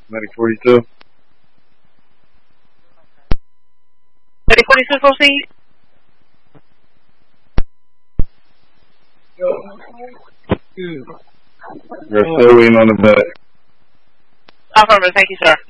Medic 42. Medic 42, proceed. We're still waiting on the vet. Affirmative, thank you, sir.